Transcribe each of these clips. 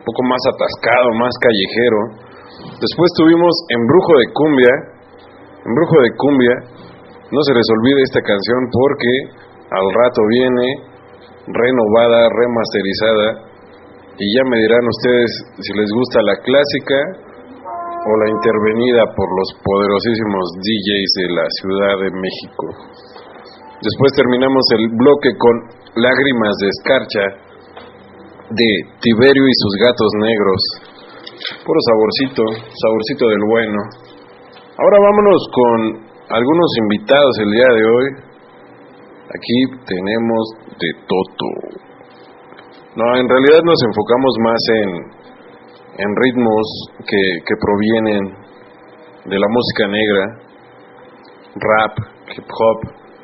un poco más atascado, más callejero. Después tuvimos Embrujo de Cumbia. No se les olvide esta canción porque al rato viene renovada, remasterizada, y ya me dirán ustedes si les gusta la clásica o la intervenida por los poderosísimos DJs de la Ciudad de México. Después terminamos el bloque con Lágrimas de Escarcha de Tiberio y sus Gatos Negros. Puro saborcito del bueno. Ahora vámonos con algunos invitados el día de hoy. Aquí tenemos de Toto. No, en realidad nos enfocamos más en ritmos que provienen de la música negra, rap, hip hop,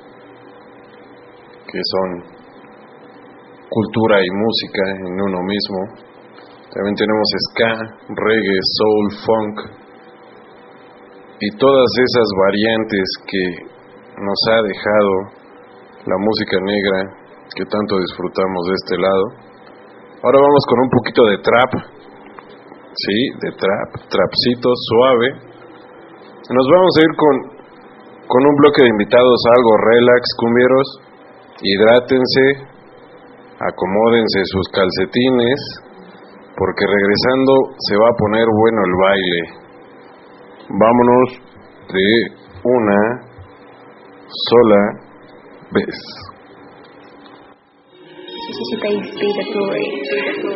que son cultura y música en uno mismo. También tenemos ska, reggae, soul, funk y todas esas variantes que nos ha dejado la música negra que tanto disfrutamos de este lado. Ahora vamos con un poquito de trap, sí, de trapcito suave. Nos vamos a ir con un bloque de invitados, algo relax, cumbieros. Hidrátense, acomódense sus calcetines, porque regresando se va a poner bueno el baile. Vámonos de una sola vez.